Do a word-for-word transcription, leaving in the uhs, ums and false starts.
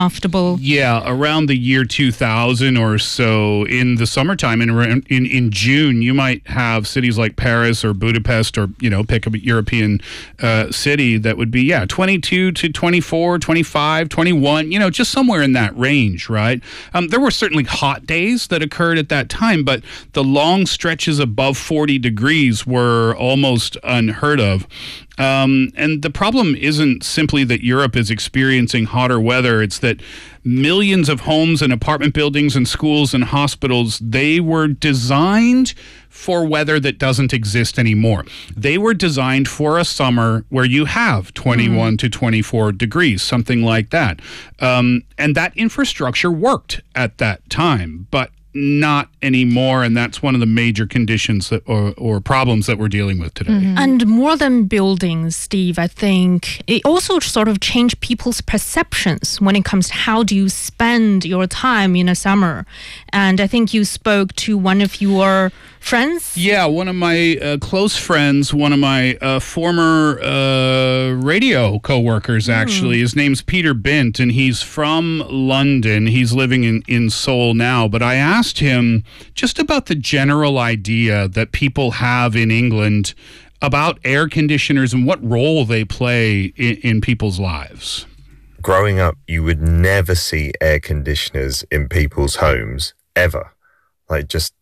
comfortable. Yeah, around the year two thousand or so, in the summertime, in, in in June, you might have cities like Paris or Budapest, or, you know, pick a European uh, city that would be, yeah, twenty-two to twenty-four, twenty-five, twenty-one, you know, just somewhere in that range, right? Um, there were certainly hot days that occurred at that time, but the long stretches above forty degrees were almost unheard of. Um, and the problem isn't simply that Europe is experiencing hotter weather. It's that millions of homes and apartment buildings and schools and hospitals, they were designed for weather that doesn't exist anymore. They were designed for a summer where you have twenty-one mm. to twenty-four degrees, something like that. Um, and that infrastructure worked at that time, but not anymore, and that's one of the major conditions that, or, or problems that we're dealing with today. Mm-hmm. And more than buildings, Steve, I think it also sort of changed people's perceptions when it comes to how do you spend your time in a summer. And I think you spoke to one of your friends? Yeah, one of my uh, close friends, one of my uh, former uh, radio co-workers, actually. Mm. His name's Peter Bint, and he's from London. He's living in, in Seoul now, but I asked him just about the general idea that people have in England about air conditioners and what role they play in, in people's lives. Growing up, you would never see air conditioners in people's homes, ever. Like, just